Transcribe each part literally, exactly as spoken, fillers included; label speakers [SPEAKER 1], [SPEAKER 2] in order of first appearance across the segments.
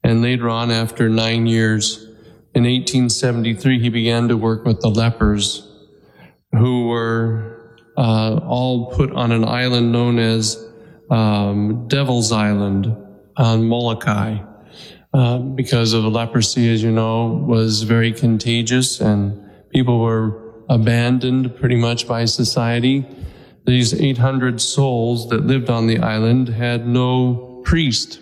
[SPEAKER 1] And later on, after nine years, in eighteen seventy-three, he began to work with the lepers, who were uh, all put on an island known as um, Devil's Island on Molokai, uh, because of leprosy, as you know, was very contagious, and people were abandoned pretty much by society. These eight hundred souls that lived on the island had no priest.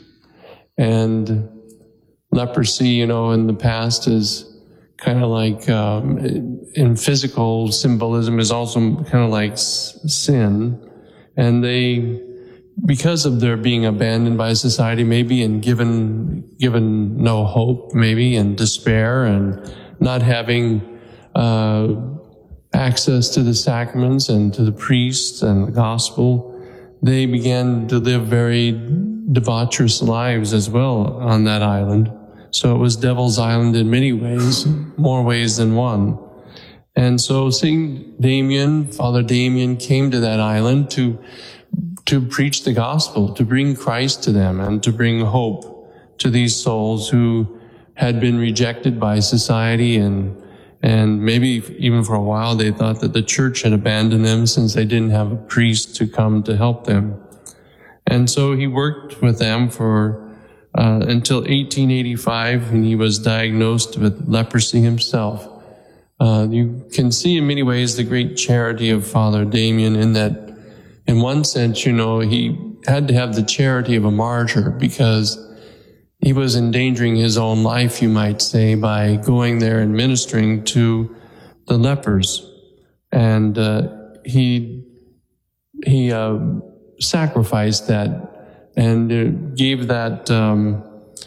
[SPEAKER 1] And leprosy, you know, in the past is kind of like, um, in physical symbolism, is also kind of like s- sin. And they, because of their being abandoned by society, maybe, and given, given no hope, maybe, and despair, and not having, uh, access to the sacraments and to the priests and the gospel, they began to live very debaucherous lives as well on that island. So it was Devil's Island in many ways, more ways than one. And so Saint Damien, Father Damien, came to that island to to preach the gospel, to bring Christ to them, and to bring hope to these souls who had been rejected by society, and and maybe even for a while they thought that the church had abandoned them since they didn't have a priest to come to help them. And so he worked with them for uh, until eighteen eighty-five, when he was diagnosed with leprosy himself. Uh, you can see in many ways the great charity of Father Damien, in that, in one sense, you know, he had to have the charity of a martyr, because he was endangering his own life, you might say, by going there and ministering to the lepers. And uh, he he uh, sacrificed that, and uh, gave that um,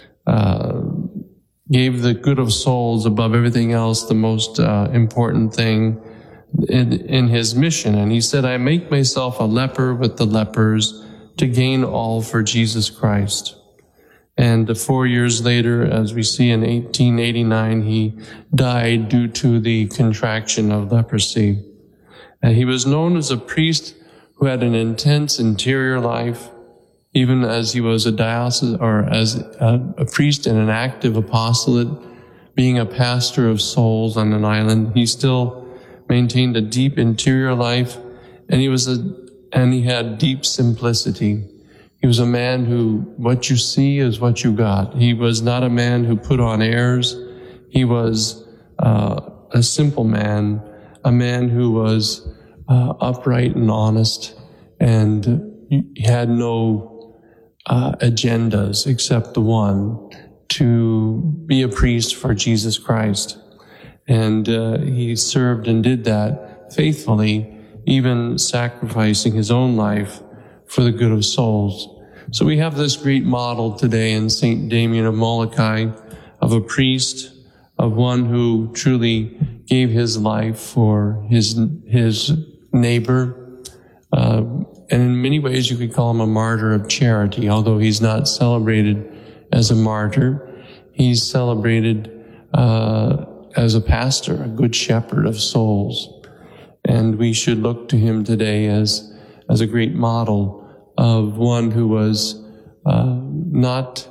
[SPEAKER 1] uh, gave the good of souls above everything else the most uh, important thing in, in his mission. And he said, "I make myself a leper with the lepers to gain all for Jesus Christ." And four years later, as we see in eighteen eighty-nine, he died due to the contraction of leprosy. And he was known as a priest who had an intense interior life, even as he was a diocese, or as a, a priest and an active apostolate, being a pastor of souls on an island. He still maintained a deep interior life, and he was a, and he had deep simplicity. He was a man who, what you see is what you got. He was not a man who put on airs. He was uh, a simple man, a man who was uh, upright and honest, and he had no uh, agendas except the one, to be a priest for Jesus Christ. And uh, he served and did that faithfully, even sacrificing his own life for the good of souls. So we have this great model today in Saint Damien of Molokai, of a priest, of one who truly gave his life for his his neighbor. Uh, and in many ways you could call him a martyr of charity, although he's not celebrated as a martyr. He's celebrated uh, as a pastor, a good shepherd of souls. And we should look to him today as, as a great model of one who was uh, not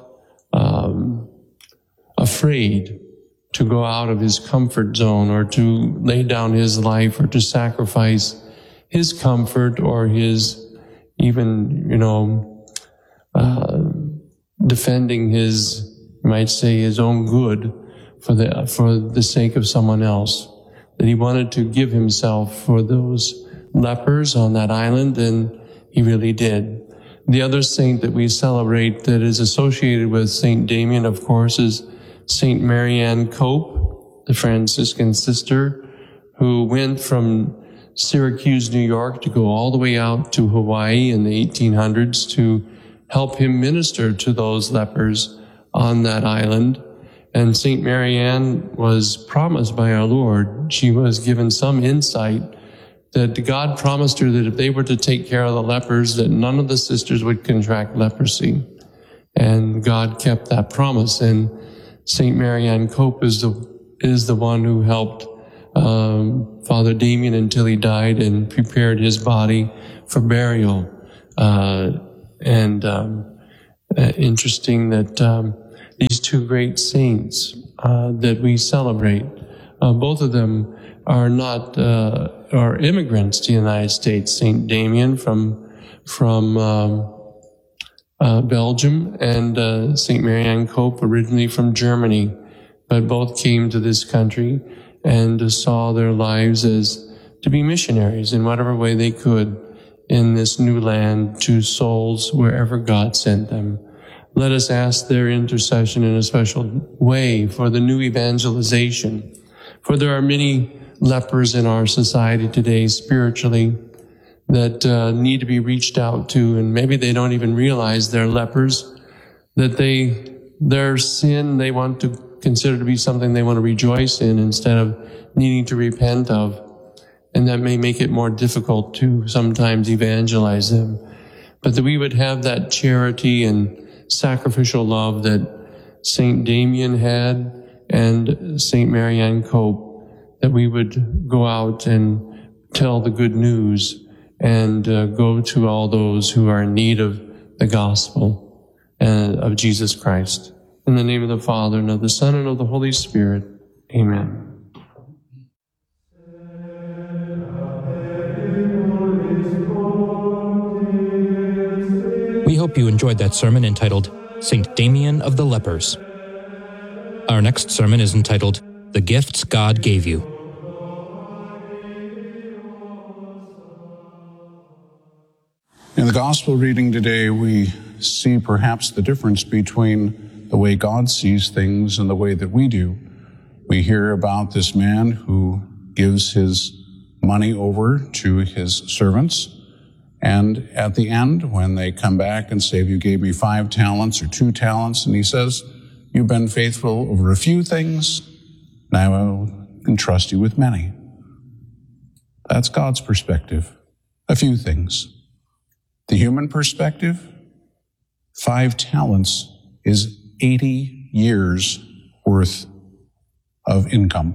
[SPEAKER 1] um, afraid to go out of his comfort zone, or to lay down his life, or to sacrifice his comfort, or his even, you know, uh, defending his, you might say, his own good for the for the sake of someone else. That he wanted to give himself for those lepers on that island, and he really did. The other saint that we celebrate that is associated with Saint Damien, of course, is Saint Marianne Cope, the Franciscan sister, who went from Syracuse, New York, to go all the way out to Hawaii in the eighteen hundreds to help him minister to those lepers on that island. And Saint Marianne was promised by our Lord, she was given some insight that God promised her that if they were to take care of the lepers, that none of the sisters would contract leprosy. And God kept that promise. And Saint Marianne Cope is the is the one who helped um, Father Damien until he died, and prepared his body for burial. Uh, and um, uh, interesting that um, these two great saints uh, that we celebrate. Uh, both of them are not uh, are immigrants to the United States. Saint Damien from from um, uh, Belgium, and uh, Saint Marianne Cope originally from Germany, but both came to this country and uh, saw their lives as to be missionaries in whatever way they could in this new land to souls wherever God sent them. Let us ask their intercession in a special way for the new evangelization. For there are many lepers in our society today spiritually that uh, need to be reached out to, and maybe they don't even realize they're lepers, that they their sin they want to consider to be something they want to rejoice in instead of needing to repent of. And that may make it more difficult to sometimes evangelize them. But that we would have that charity and sacrificial love that Saint Damien had and Saint Marianne Cope, that we would go out and tell the good news and uh, go to all those who are in need of the gospel and of Jesus Christ. In the name of the Father, and of the Son, and of the Holy Spirit. Amen.
[SPEAKER 2] We hope you enjoyed that sermon entitled Saint Damien of the Lepers. Our next sermon is entitled The Gifts God Gave You.
[SPEAKER 3] In the gospel reading today, we see perhaps the difference between the way God sees things and the way that we do. We hear about this man who gives his money over to his servants, and at the end, when they come back and say, you gave me five talents or two talents, and he says, you've been faithful over a few things, and I will entrust you with many. That's God's perspective, a few things. The human perspective, five talents is eighty years worth of income.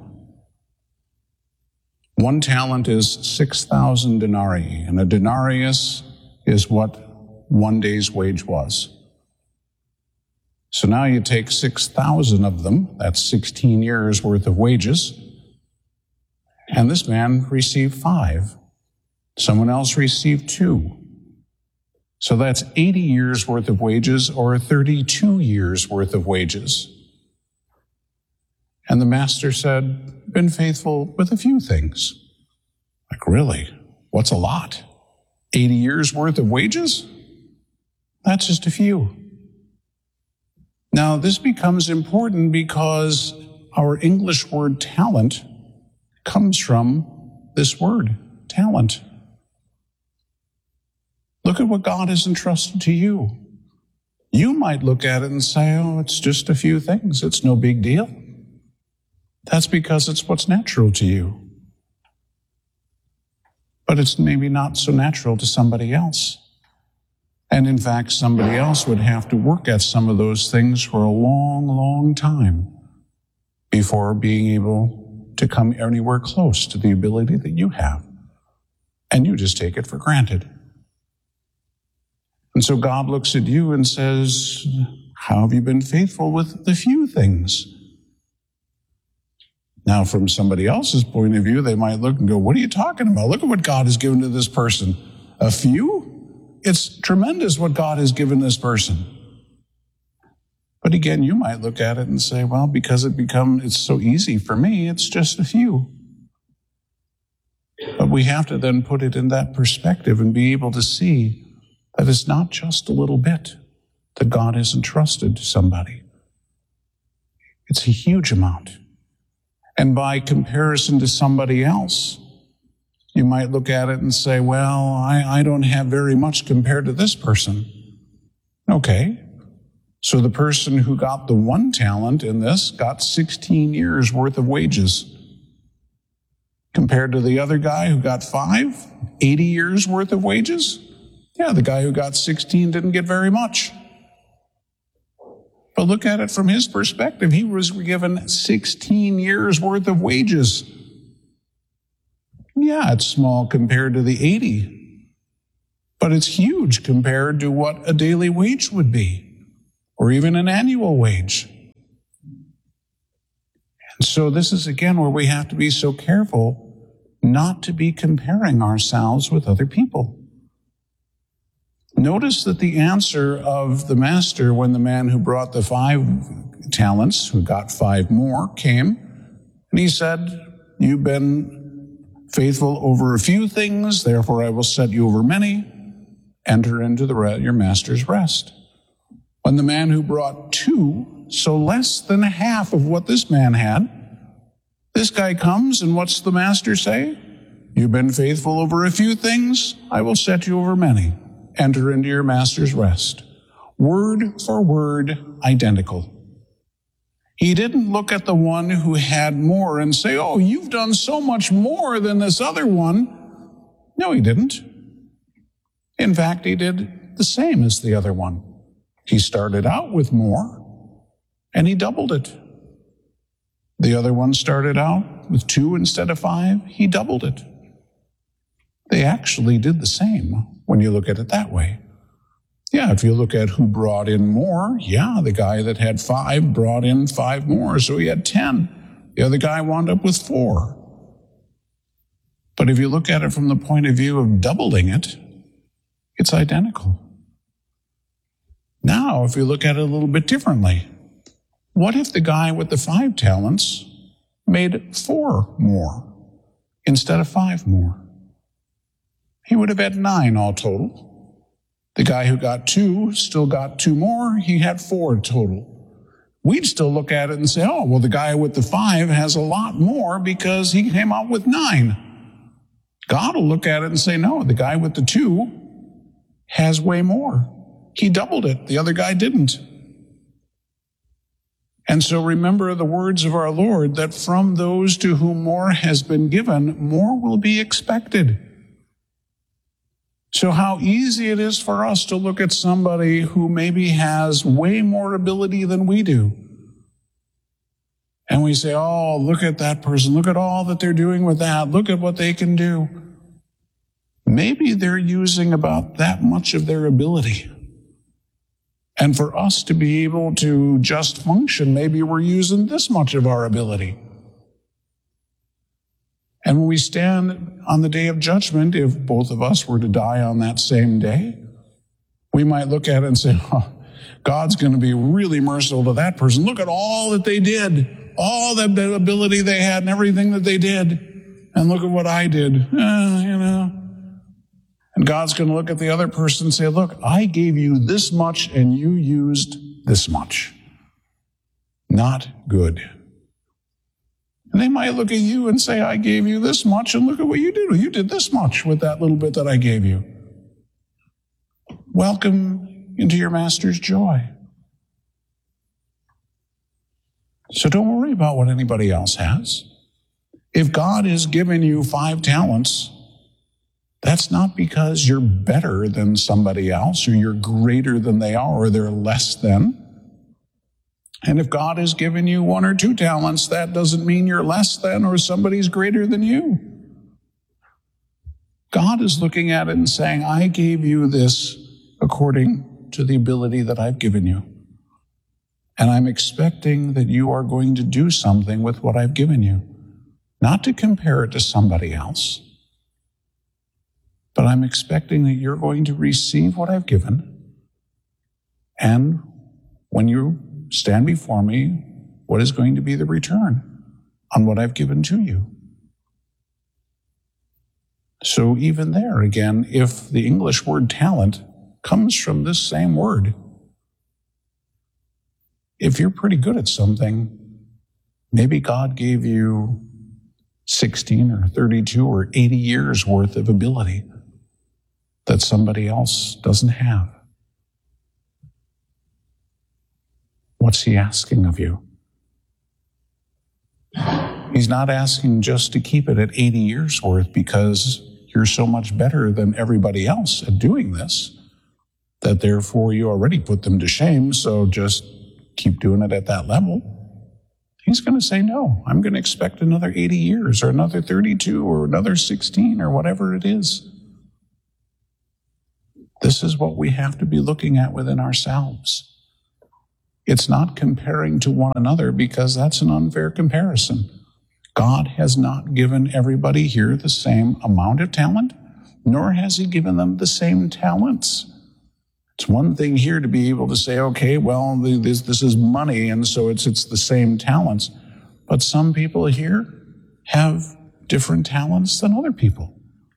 [SPEAKER 3] One talent is six thousand denarii, and a denarius is what one day's wage was. So now you take six thousand of them, that's sixteen years worth of wages, and this man received five. Someone else received two. So that's eighty years worth of wages, or thirty-two years worth of wages. And the master said, been faithful with a few things. Like, really? What's a lot? eighty years worth of wages? That's just a few. Now, this becomes important because our English word talent comes from this word, talent. Look at what God has entrusted to you. You might look at it and say, oh, it's just a few things. It's no big deal. That's because it's what's natural to you. But it's maybe not so natural to somebody else. And in fact, somebody else would have to work at some of those things for a long, long time before being able to come anywhere close to the ability that you have. And you just take it for granted. And so God looks at you and says, how have you been faithful with the few things? Now, from somebody else's point of view, they might look and go, what are you talking about? Look at what God has given to this person. A few? It's tremendous what God has given this person. But again, you might look at it and say, well, because it become it's so easy for me, it's just a few. But we have to then put it in that perspective and be able to see that it's not just a little bit that God has entrusted to somebody. It's a huge amount. And by comparison to somebody else, you might look at it and say, well, I, I don't have very much compared to this person. Okay. So the person who got the one talent in this got sixteen years worth of wages. Compared to the other guy who got five, eighty years worth of wages? Yeah, the guy who got sixteen didn't get very much. But look at it from his perspective. He was given sixteen years worth of wages. Yeah, it's small compared to the eighty, but it's huge compared to what a daily wage would be, or even an annual wage. And so this is again where we have to be so careful not to be comparing ourselves with other people. Notice that the answer of the master when the man who brought the five talents, who got five more, came, and he said, "You've been faithful over a few things, therefore I will set you over many. Enter into the re- your master's rest." When the man who brought two, so less than half of what this man had, this guy comes, and what's the master say? "You've been faithful over a few things, I will set you over many. Enter into your master's rest." Word for word identical. He didn't look at the one who had more and say, "Oh, you've done so much more than this other one." No, he didn't. In fact, he did the same as the other one. He started out with more, and he doubled it. The other one started out with two instead of five. He doubled it. They actually did the same when you look at it that way. Yeah, if you look at who brought in more, yeah, the guy that had five brought in five more, so he had ten. The other guy wound up with four. But if you look at it from the point of view of doubling it, it's identical. Now, if you look at it a little bit differently, what if the guy with the five talents made four more instead of five more? He would have had nine all total. The guy who got two still got two more. He had four total. We'd still look at it and say, oh, well, the guy with the five has a lot more because he came out with nine. God will look at it and say, no, the guy with the two has way more. He doubled it. The other guy didn't. And so remember the words of our Lord that from those to whom more has been given, more will be expected. So how easy it is for us to look at somebody who maybe has way more ability than we do. And we say, oh, look at that person. Look at all that they're doing with that. Look at what they can do. Maybe they're using about that much of their ability. And for us to be able to just function, maybe we're using this much of our ability. And when we stand on the day of judgment, if both of us were to die on that same day, we might look at it and say, oh, God's going to be really merciful to that person. Look at all that they did, all that ability they had and everything that they did. And look at what I did, eh, you know. And God's going to look at the other person and say, look, I gave you this much and you used this much. Not good. And they might look at you and say, I gave you this much, and look at what you did. You did this much with that little bit that I gave you. Welcome into your master's joy. So don't worry about what anybody else has. If God has given you five talents, that's not because you're better than somebody else, or you're greater than they are, or they're less than. And if God has given you one or two talents, that doesn't mean you're less than or somebody's greater than you. God is looking at it and saying, I gave you this according to the ability that I've given you. And I'm expecting that you are going to do something with what I've given you. Not to compare it to somebody else, but I'm expecting that you're going to receive what I've given. And when you stand before me, what is going to be the return on what I've given to you? So even there, again, if the English word talent comes from this same word, if you're pretty good at something, maybe God gave you sixteen or thirty-two or eighty years worth of ability that somebody else doesn't have. What's he asking of you? He's not asking just to keep it at eighty years worth because you're so much better than everybody else at doing this that therefore you already put them to shame, so just keep doing it at that level. He's going to say, no, I'm going to expect another eighty years or another thirty-two or another sixteen or whatever it is. This is what we have to be looking at within ourselves. It's not comparing to one another because that's an unfair comparison. God has not given everybody here the same amount of talent, nor has he given them the same talents. It's one thing here to be able to say, okay, well, this, this is money, and so it's, it's the same talents. But some people here have different talents than other people.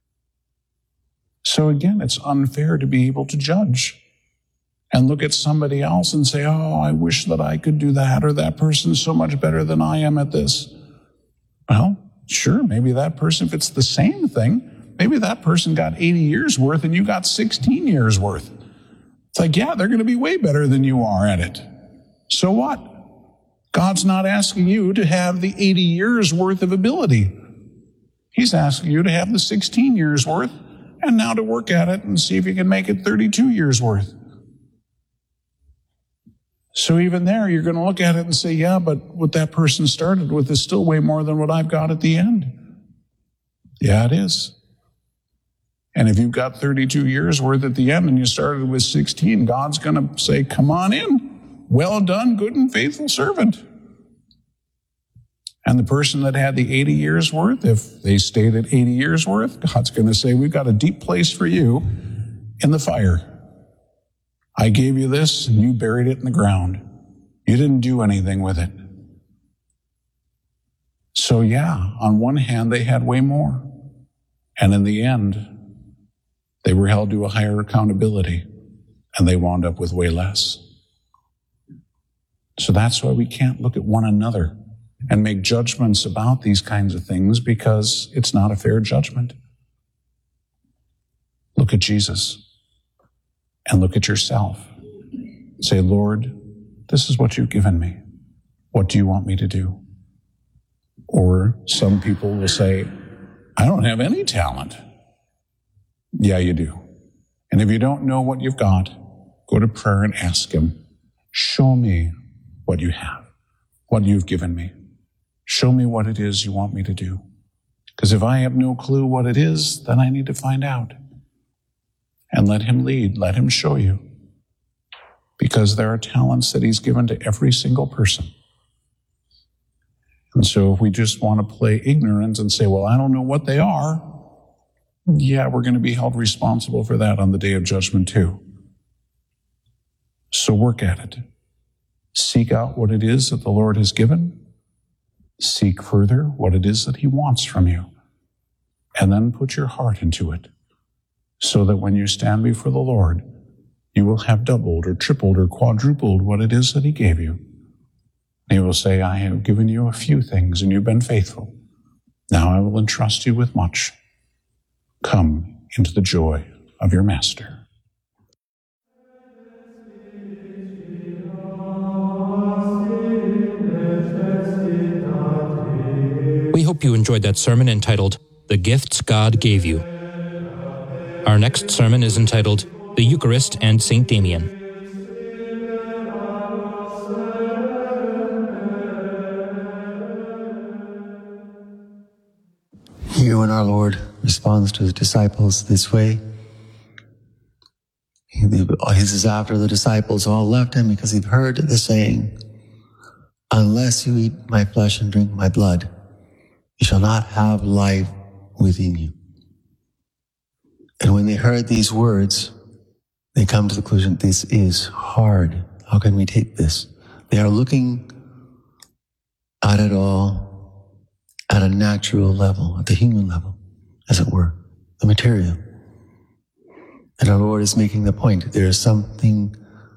[SPEAKER 3] So again, it's unfair to be able to judge and look at somebody else and say, oh, I wish that I could do that, or that person's so much better than I am at this. Well, sure, maybe that person, if it's the same thing, maybe that person got eighty years worth and you got sixteen years worth. It's like, yeah, they're going to be way better than you are at it. So what? God's not asking you to have the eighty years worth of ability. He's asking you to have the sixteen years worth and now to work at it and see if you can make it thirty-two years worth. So even there, you're going to look at it and say, yeah, but what that person started with is still way more than what I've got at the end. Yeah, it is. And if you've got thirty-two years worth at the end and you started with sixteen, God's going to say, come on in. Well done, good and faithful servant. And the person that had the eighty years worth, if they stayed at eighty years worth, God's going to say, we've got a deep place for you in the fire. I gave you this and you buried it in the ground. You didn't do anything with it. So yeah, on one hand, they had way more. And in the end, they were held to a higher accountability and they wound up with way less. So that's why we can't look at one another and make judgments about these kinds of things, because it's not a fair judgment. Look at Jesus and look at yourself. Say, Lord, this is what you've given me. What do you want me to do? Or some people will say, I don't have any talent. Yeah, you do. And if you don't know what you've got, go to prayer and ask him, show me what you have, what you've given me. Show me what it is you want me to do. Because if I have no clue what it is, then I need to find out. And let him lead, let him show you. Because there are talents that he's given to every single person. And so if we just want to play ignorance and say, well, I don't know what they are, yeah, we're going to be held responsible for that on the day of judgment too. So work at it. Seek out what it is that the Lord has given. Seek further what it is that he wants from you. And then put your heart into it, so that when you stand before the Lord, you will have doubled or tripled or quadrupled what it is that he gave you. And he will say, I have given you a few things and you've been faithful. Now I will entrust you with much. Come into the joy of your master.
[SPEAKER 2] We hope you enjoyed that sermon entitled, The Gifts God Gave You. Our next sermon is entitled, The Eucharist and Saint Damien.
[SPEAKER 4] Here when our Lord responds to his disciples this way, this is after the disciples all left him because he'd heard the saying, unless you eat my flesh and drink my blood, you shall not have life within you. And when they heard these words, they come to the conclusion, this is hard. How can we take this? They are looking at it all at a natural level, at the human level, as it were, the material. And our Lord is making the point, there is something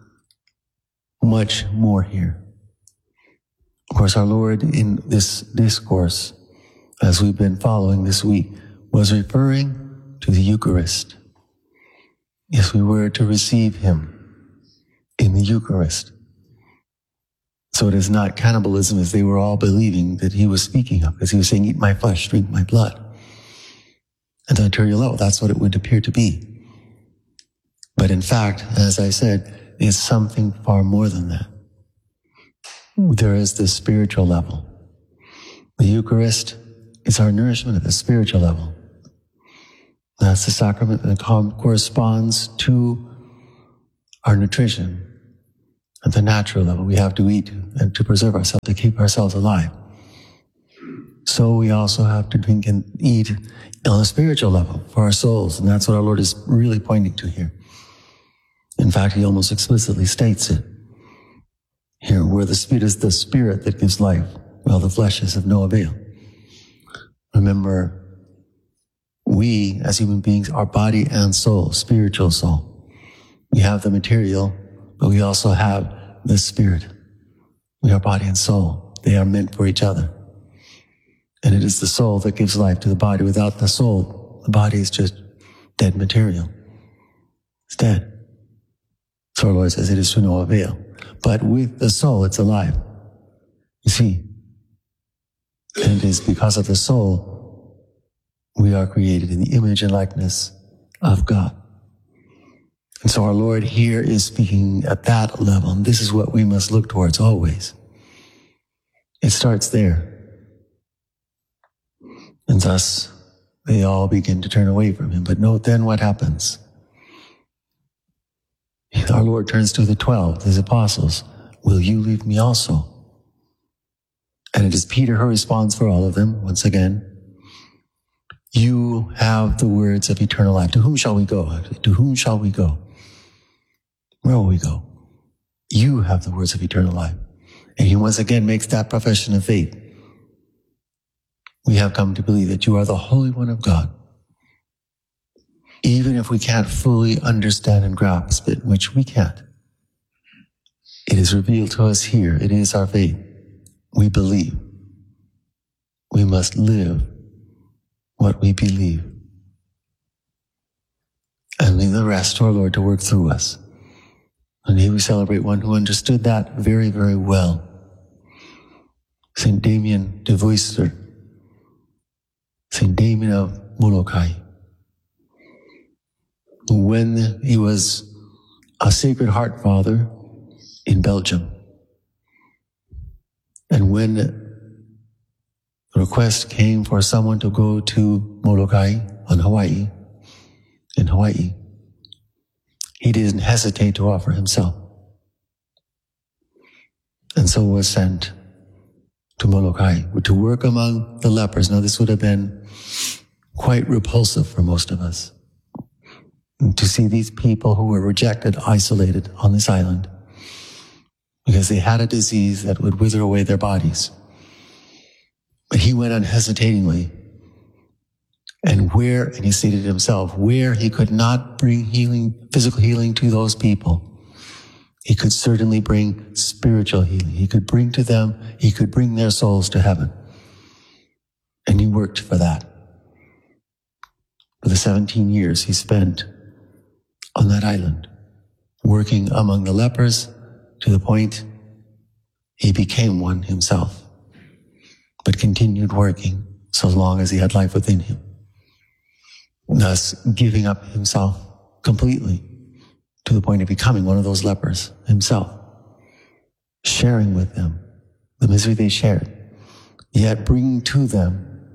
[SPEAKER 4] much more here. Of course, our Lord in this discourse, as we've been following this week, was referring to the Eucharist. If we were to receive him in the Eucharist. So it is not cannibalism as they were all believing that he was speaking of, because he was saying, eat my flesh, drink my blood. And to material level, that's what it would appear to be. But in fact, as I said, it's something far more than that. There is the spiritual level. The Eucharist is our nourishment at the spiritual level. That's the sacrament that corresponds to our nutrition At the natural level, we have to eat and to preserve ourselves, to keep ourselves alive. So we also have to drink and eat on a spiritual level for our souls. And that's what our Lord is really pointing to here. In fact, he almost explicitly states it here, where the Spirit is the Spirit that gives life, while the flesh is of no avail. Remember, we as human beings are body and soul, spiritual soul. We have the material, but we also have the Spirit. We are body and soul. They are meant for each other. And it is the soul that gives life to the body. Without the soul, the body is just dead material. It's dead. So our Lord says it is to no avail. But with the soul, it's alive. You see, and it is because of the soul we are created in the image and likeness of God. And so our Lord here is speaking at that level, and this is what we must look towards always. It starts there. And thus, they all begin to turn away from him. But note then what happens. Our Lord turns to the twelve, his apostles. Will you leave me also? And it is Peter who responds for all of them, once again. You have the words of eternal life. To whom shall we go? To whom shall we go? Where will we go? You have the words of eternal life. And he once again makes that profession of faith. We have come to believe that you are the Holy One of God. Even if we can't fully understand and grasp it, which we can't, it is revealed to us here. It is our faith. We believe. We must live what we believe. And leave the rest to our Lord to work through us. And here we celebrate one who understood that very, very well. Saint Damien de Veuster, Saint Damien of Molokai. When he was a Sacred Heart Father in Belgium, and when the request came for someone to go to Molokai on Hawaii, in Hawaii, he didn't hesitate to offer himself. And so was sent to Molokai to work among the lepers. Now, this would have been quite repulsive for most of us, to see these people who were rejected, isolated on this island, because they had a disease that would wither away their bodies. But he went unhesitatingly, and where, and he stated himself, where he could not bring healing, physical healing to those people, he could certainly bring spiritual healing. He could bring to them, he could bring their souls to heaven. And he worked for that. For the seventeen years he spent on that island, working among the lepers to the point he became one himself, but continued working so long as he had life within him, thus giving up himself completely to the point of becoming one of those lepers himself, sharing with them the misery they shared, yet bringing to them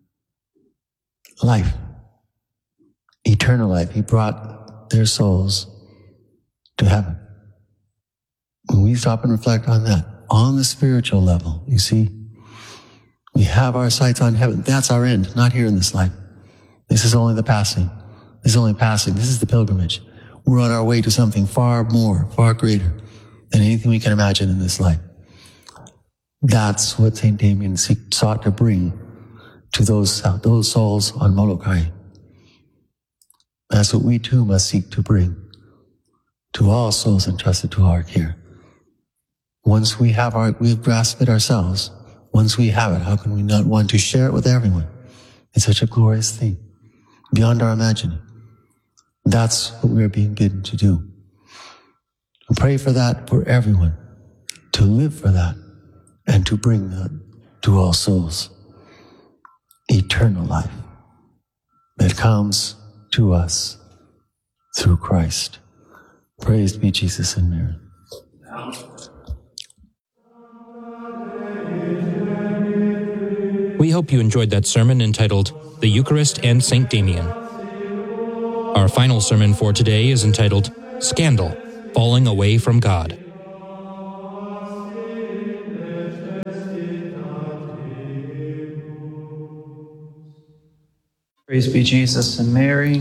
[SPEAKER 4] life, eternal life. He brought their souls to heaven. When we stop and reflect on that, on the spiritual level, you see, we have our sights on heaven. That's our end, not here in this life. This is only the passing. This is only passing. This is the pilgrimage. We're on our way to something far more, far greater than anything we can imagine in this life. That's what Saint Damien sought to bring to those, those souls on Molokai. That's what we too must seek to bring to all souls entrusted to our care. Once we have our, we've grasped it ourselves, once we have it, how can we not want to share it with everyone? It's such a glorious thing, beyond our imagining. That's what we're being bidden to do. To pray for that for everyone, to live for that, and to bring that to all souls. Eternal life that comes to us through Christ. Praised be Jesus and Mary.
[SPEAKER 2] We hope you enjoyed that sermon entitled The Eucharist and Saint Damien. Our final sermon for today is entitled Scandal, Falling Away from God.
[SPEAKER 5] Praise be Jesus and Mary.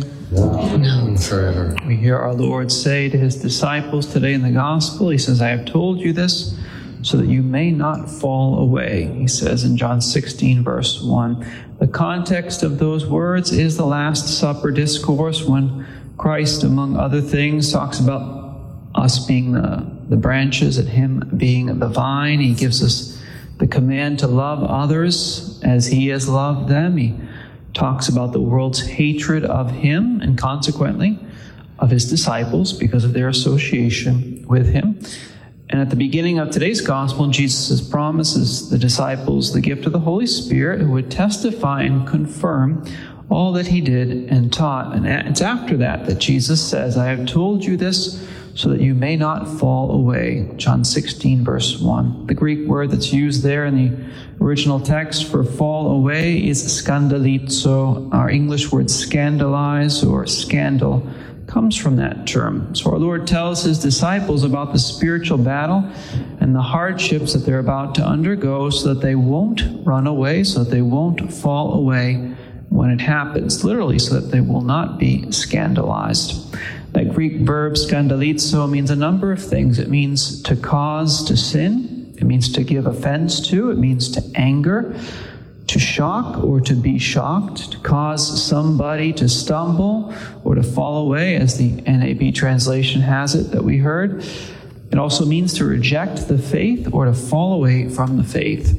[SPEAKER 6] Now and forever.
[SPEAKER 5] We hear our Lord say to his disciples today in the gospel, he says, I have told you this so that you may not fall away. He says in John sixteen, verse one. The context of those words is the Last Supper discourse when Christ, among other things, talks about us being the, the branches and him being the vine. He gives us the command to love others as he has loved them. He talks about the world's hatred of him and consequently of his disciples because of their association with him. And at the beginning of today's gospel, Jesus promises the disciples the gift of the Holy Spirit who would testify and confirm all that he did and taught. And it's after that that Jesus says, I have told you this so that you may not fall away. John sixteen, verse one. The Greek word that's used there in the original text for fall away is skandalizo. Our English word scandalize or scandal comes from that term. So our Lord tells his disciples about the spiritual battle and the hardships that they're about to undergo so that they won't run away, so that they won't fall away when it happens, literally, so that they will not be scandalized. That Greek verb skandalizo means a number of things. It means to cause to sin. It means to give offense to. It means to anger, to shock or to be shocked, to cause somebody to stumble or to fall away, as the N A B translation has it that we heard. It also means to reject the faith or to fall away from the faith.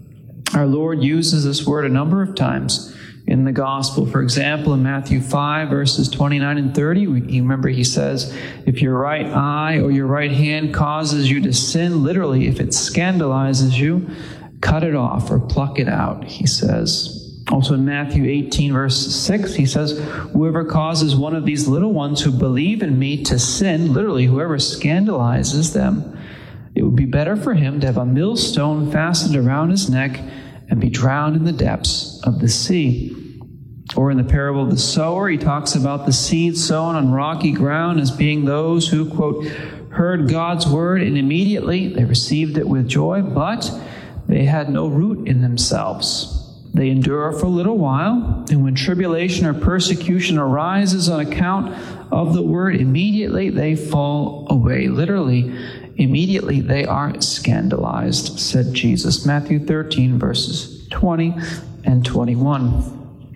[SPEAKER 5] Our Lord uses this word a number of times in the gospel. For example, in Matthew five, verses twenty-nine and thirty, we, you remember he says, if your right eye or your right hand causes you to sin, literally, if it scandalizes you, cut it off or pluck it out, he says. Also in Matthew eighteen, verse six, he says, whoever causes one of these little ones who believe in me to sin, literally, whoever scandalizes them, it would be better for him to have a millstone fastened around his neck and be drowned in the depths of the sea. Or in the parable of the sower, he talks about the seed sown on rocky ground as being those who, quote, heard God's word and immediately they received it with joy, but they had no root in themselves. They endure for a little while, and when tribulation or persecution arises on account of the word, immediately they fall away. Literally, immediately they are scandalized, said Jesus. Matthew thirteen, verses twenty and twenty-one.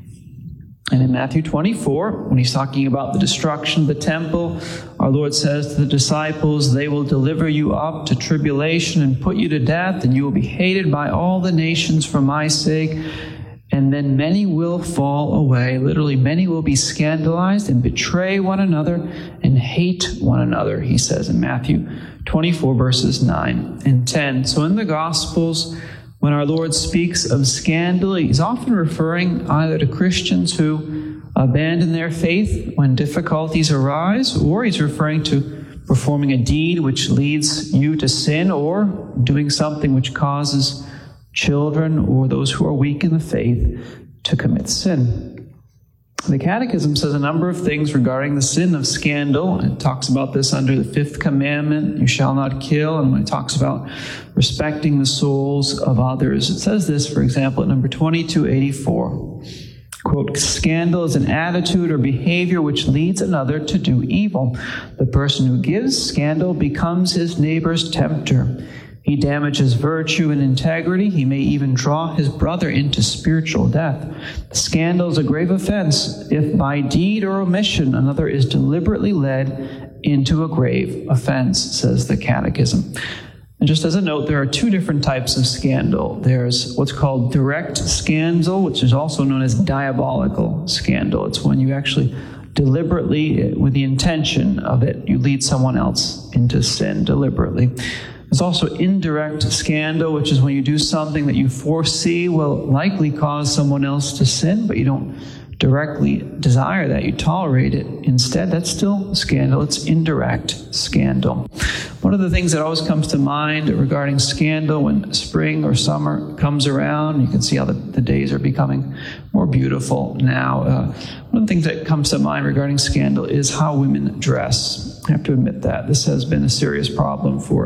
[SPEAKER 5] And in Matthew twenty-four, when he's talking about the destruction of the temple, our Lord says to the disciples, they will deliver you up to tribulation and put you to death, and you will be hated by all the nations for my sake. And then many will fall away. Literally, many will be scandalized and betray one another and hate one another, he says in Matthew twenty-four, verses nine and ten. So in the Gospels, when our Lord speaks of scandal, he's often referring either to Christians who abandon their faith when difficulties arise, or he's referring to performing a deed which leads you to sin, or doing something which causes children or those who are weak in the faith to commit sin. The Catechism says a number of things regarding the sin of scandal. It talks about this under the fifth commandment, you shall not kill, and when it talks about respecting the souls of others, it says this, for example, at number twenty-two eighty-four, quote, scandal is an attitude or behavior which leads another to do evil. The person who gives scandal becomes his neighbor's tempter. He damages virtue and integrity. He may even draw his brother into spiritual death. Scandal is a grave offense if by deed or omission another is deliberately led into a grave offense, says the Catechism. And just as a note, there are two different types of scandal. There's what's called direct scandal, which is also known as diabolical scandal. It's when you actually deliberately, with the intention of it, you lead someone else into sin deliberately. There's also indirect scandal, which is when you do something that you foresee will likely cause someone else to sin, but you don't directly desire that. You tolerate it instead. That's still scandal. It's indirect scandal. One of the things that always comes to mind regarding scandal when spring or summer comes around, you can see how the, the days are becoming more beautiful now. Uh, one of the things that comes to mind regarding scandal is how women dress. I have to admit that this has been a serious problem for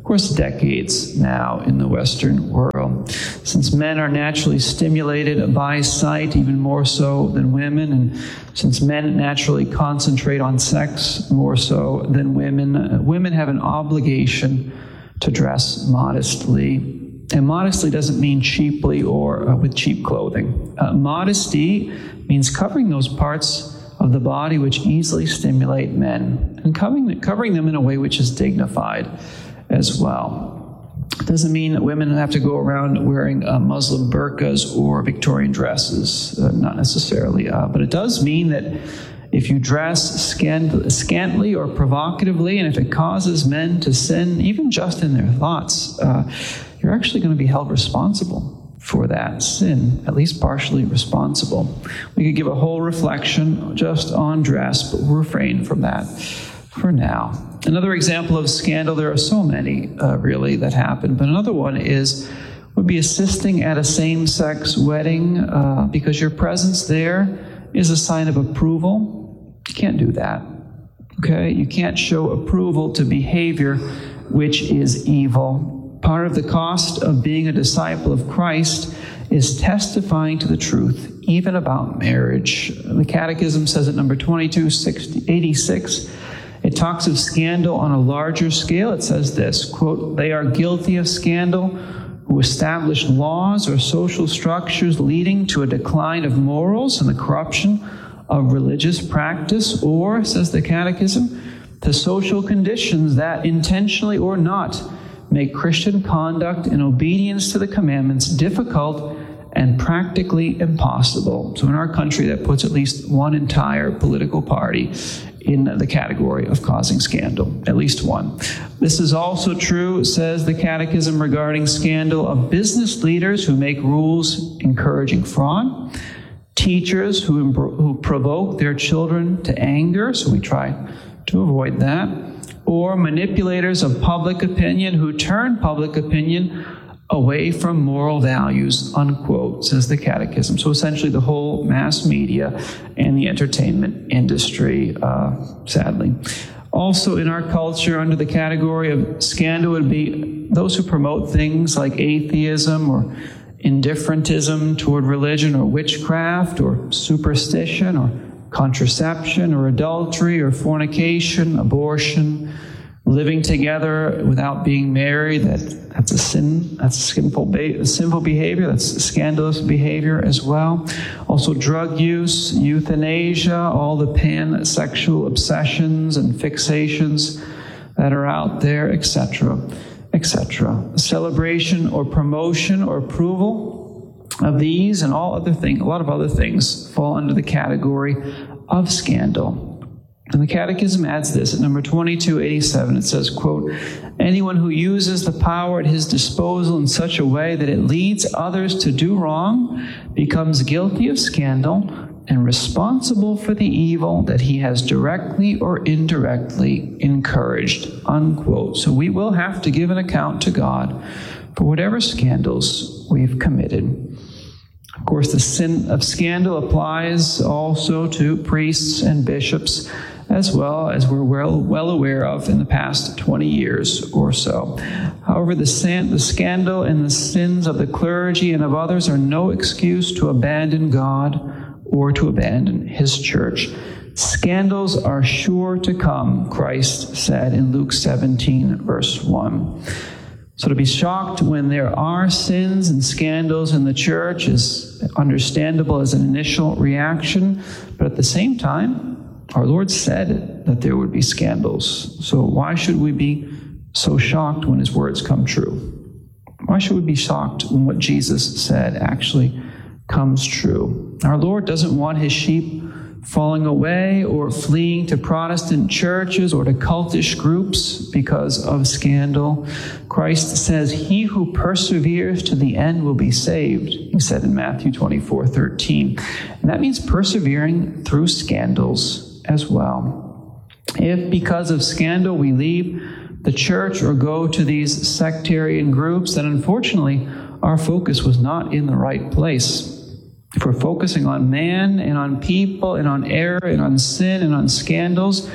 [SPEAKER 5] of course, decades now in the Western world. Since men are naturally stimulated by sight, even more so than women, and since men naturally concentrate on sex more so than women, uh, women have an obligation to dress modestly. And modestly doesn't mean cheaply or uh, with cheap clothing. Uh, modesty means covering those parts of the body which easily stimulate men, and covering, covering them in a way which is dignified as well. It doesn't mean that women have to go around wearing uh, Muslim burqas or Victorian dresses, uh, not necessarily. Uh, but it does mean that if you dress scant- scantily or provocatively, and if it causes men to sin, even just in their thoughts, uh, you're actually going to be held responsible for that sin, at least partially responsible. We could give a whole reflection just on dress, but we'll refrain from that for now. Another example of scandal, there are so many uh, really that happen, but another one is would be assisting at a same-sex wedding uh, because your presence there is a sign of approval. You can't do that, okay? You can't show approval to behavior which is evil. Part of the cost of being a disciple of Christ is testifying to the truth, even about marriage. The Catechism says at number twenty-two eighty-six, it talks of scandal on a larger scale. It says this, quote, "They are guilty of scandal who establish laws or social structures leading to a decline of morals and the corruption of religious practice, or, says the Catechism, to social conditions that, intentionally or not, make Christian conduct and obedience to the commandments difficult and practically impossible." So in our country, that puts at least one entire political party in the category of causing scandal, at least one. This is also true, says the Catechism, regarding scandal of business leaders who make rules encouraging fraud, teachers who, who provoke their children to anger, so we try to avoid that, or manipulators of public opinion who turn public opinion away from moral values, unquote, says the Catechism. So essentially the whole mass media and the entertainment industry, uh, sadly. Also in our culture, under the category of scandal would be those who promote things like atheism or indifferentism toward religion or witchcraft or superstition or contraception or adultery or fornication, abortion, living together without being married. That, that's a sin. That's a sinful, ba- sinful behavior. That's scandalous behavior as well. Also drug use, euthanasia, all the pansexual obsessions and fixations that are out there, et cetera, et cetera. Celebration or promotion or approval of these and all other things, a lot of other things fall under the category of scandal. And the Catechism adds this at number twenty-two eighty-seven. It says, quote, "Anyone who uses the power at his disposal in such a way that it leads others to do wrong becomes guilty of scandal and responsible for the evil that he has directly or indirectly encouraged," unquote. So we will have to give an account to God for whatever scandals we've committed. Of course, the sin of scandal applies also to priests and bishops, as well as we're well, well aware of in the past twenty years or so. However, the, san- the scandal and the sins of the clergy and of others are no excuse to abandon God or to abandon His church. Scandals are sure to come, Christ said in Luke seventeen, verse one. So to be shocked when there are sins and scandals in the church is understandable as an initial reaction, but at the same time, our Lord said that there would be scandals. So why should we be so shocked when His words come true? Why should we be shocked when what Jesus said actually comes true? Our Lord doesn't want His sheep falling away or fleeing to Protestant churches or to cultish groups because of scandal. Christ says, "He who perseveres to the end will be saved," He said in Matthew twenty-four thirteen. And that means persevering through scandals as well. If because of scandal we leave the church or go to these sectarian groups, then unfortunately our focus was not in the right place. If we're focusing on man and on people and on error and on sin and on scandals,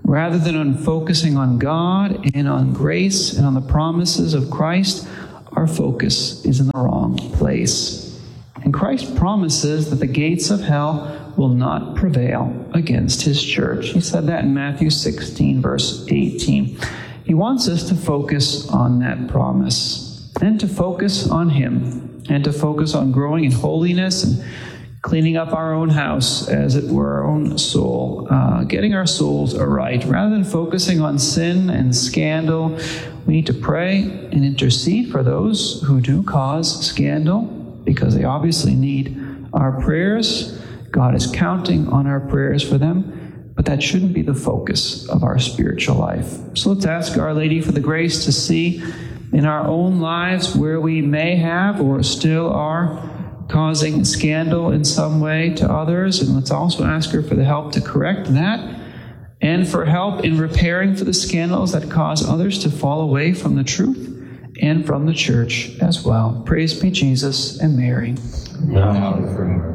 [SPEAKER 5] Rather than on focusing on God and on grace and on the promises of Christ, our focus is in the wrong place. And Christ promises that the gates of hell will not prevail against his church. He said that in Matthew sixteen, verse eighteen. He wants us to focus on that promise and to focus on him and to focus on growing in holiness and cleaning up our own house, as it were, our own soul, uh, getting our souls aright. Rather than focusing on sin and scandal, we need to pray and intercede for those who do cause scandal, because they obviously need our prayers. God is counting on our prayers for them, but that shouldn't be the focus of our spiritual life. So let's ask Our Lady for the grace to see in our own lives where we may have or still are causing scandal in some way to others, and let's also ask her for the help to correct that and for help in repairing for the scandals that cause others to fall away from the truth and from the church as well. Praise be Jesus and Mary.
[SPEAKER 6] Now and forever.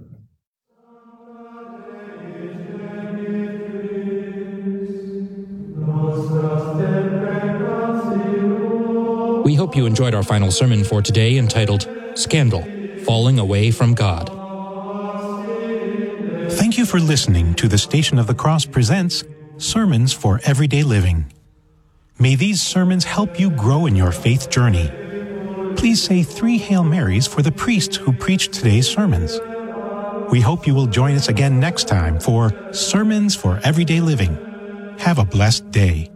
[SPEAKER 2] We hope you enjoyed our final sermon for today, entitled Scandal, Falling Away from God.
[SPEAKER 7] Thank you for listening to the Station of the Cross presents Sermons for Everyday Living. May these sermons help you grow in your faith journey. Please say three Hail Marys for the priests who preached today's sermons. We hope you will join us again next time for Sermons for Everyday Living. Have a blessed day.